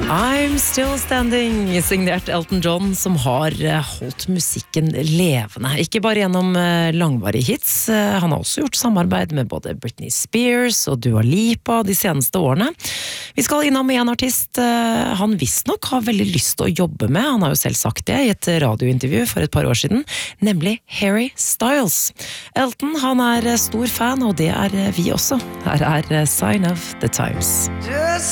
I'm Still Standing, signert Elton John, som har holdt musikken levende. Ikke bare gjennom langvarige hits, han har også gjort samarbeid med både Britney Spears og Dua Lipa de seneste årene. Vi skal innom en artist han visst nok har veldig lyst til å jobbe med, han har jo selv sagt det i et radiointervju for et par år siden, nemlig Harry Styles. Elton, han er stor fan, og det er vi også. Her er Sign of the Times.